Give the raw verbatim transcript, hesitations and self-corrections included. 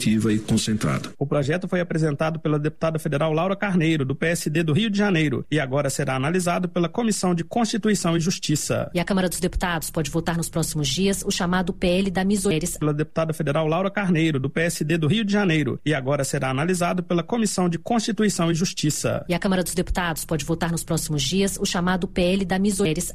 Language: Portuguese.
efetiva e concentrada. O projeto foi apresentado pela deputada federal Laura Carneiro, do P S D do Rio de Janeiro, e agora será analisado pela Comissão de Constituição e Justiça. E a Câmara dos Deputados pode votar nos próximos dias o chamado P L da misogynia. Pela deputada federal Laura Carneiro, do P S D do Rio de Janeiro, e agora será analisado pela Comissão de Constituição e Justiça. E a Câmara dos Deputados pode votar nos próximos dias o chamado P L da misogynia.